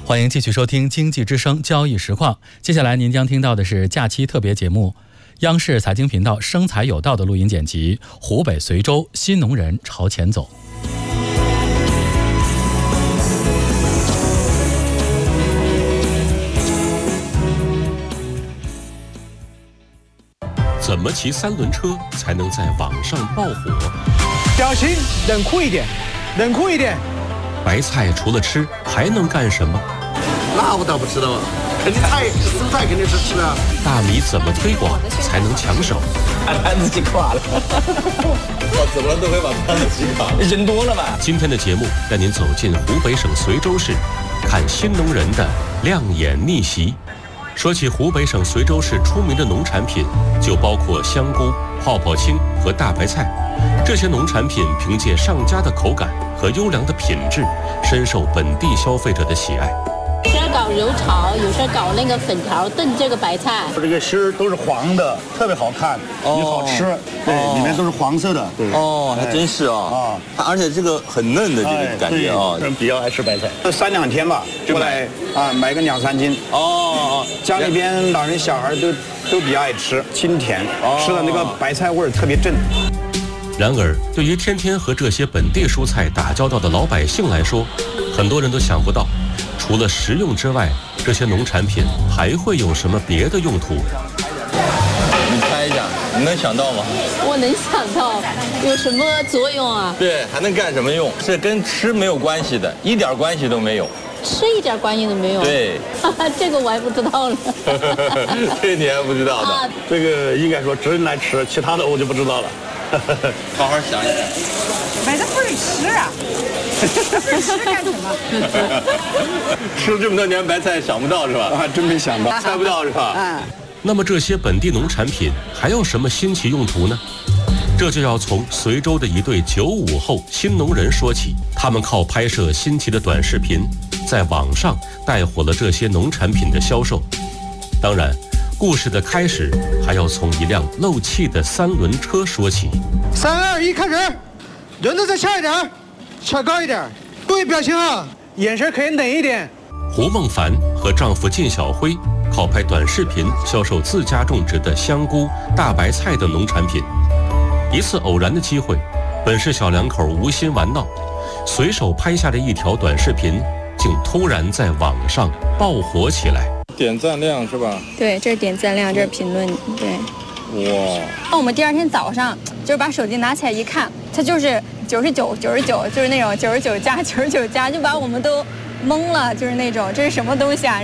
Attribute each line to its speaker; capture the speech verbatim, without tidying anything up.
Speaker 1: 欢迎继续收听经济之声交易实况。接下来您将听到的是假期特别节目，央视财经频道生财有道的录音剪辑，湖北随州新农人朝前走。
Speaker 2: 怎么骑三轮车才能在网上爆火？
Speaker 3: 表情冷酷一点，冷酷一点。
Speaker 2: 白菜除了吃还能干什么？
Speaker 4: 那我倒不知道啊，肯定菜蔬菜肯定是吃啊。
Speaker 2: 大米怎么推广才能抢手？
Speaker 5: 把摊子挤垮了，
Speaker 4: 我怎么都会把摊子挤垮了，
Speaker 5: 人多了嘛。
Speaker 2: 今天的节目带您走进湖北省随州市，看新农人的亮眼逆袭。说起湖北省随州市出名的农产品，就包括香菇、泡泡青和大白菜。这些农产品凭借上佳的口感和优良的品质，深受本地消费者的喜爱。
Speaker 6: 有时候搞油炒，有时候搞那个粉条炖这个白菜。
Speaker 7: 这个芯儿都是黄的，特别好看，也好吃。对，里面都是黄色的。对。
Speaker 5: 哦，还真是啊。啊，而且这个很嫩的这个感觉啊。
Speaker 7: 人比较爱吃白菜。这三两天吧，过来啊买个两三斤。哦。家里边老人小孩都都比较爱吃，清甜，吃的那个白菜味儿特别正。
Speaker 2: 然而，对于天天和这些本地蔬菜打交道的老百姓来说，很多人都想不到，除了食用之外，这些农产品还会有什么别的用途？
Speaker 5: 你猜一下，你能想到吗？
Speaker 6: 我能想到，有什么作用啊？
Speaker 5: 对，还能干什么用？是跟吃没有关系的，一点关系都没有。
Speaker 6: 吃一点关系都没有。
Speaker 5: 对，
Speaker 6: 这个我还不知道了。
Speaker 5: 这你还不知道的？啊、
Speaker 7: 这个应该说只能来吃，其他的我就不知道了。
Speaker 5: 好好想一想。
Speaker 8: 买的不是吃啊，吃干什么？
Speaker 5: 吃了这么多年白菜，想不到是吧？
Speaker 7: 啊，真没想到，
Speaker 5: 猜不到是吧？
Speaker 8: 啊。
Speaker 2: 那么这些本地农产品还有什么新奇用途呢？这就要从随州的一对九五后新农人说起，他们靠拍摄新奇的短视频，在网上带火了这些农产品的销售。当然，故事的开始还要从一辆漏气的三轮车说起。
Speaker 3: 三二一，开始！轮子再翘一点，翘高一点，注意表情啊，眼神可以冷一点。
Speaker 2: 胡梦凡和丈夫靳小辉靠拍短视频销售自家种植的香菇、大白菜等农产品。一次偶然的机会，本是小两口无心玩闹，随手拍下的一条短视频，竟突然在网上爆火起来。
Speaker 9: 点赞量是吧？
Speaker 10: 对，这是点赞量，这是评论。对。
Speaker 9: 哇！
Speaker 10: 那我们第二天早上就是把手机拿起来一看，它就是九十九、九十九，就是那种九十九加九十九加，就把我们都懵了，就是那种这是什么东西啊？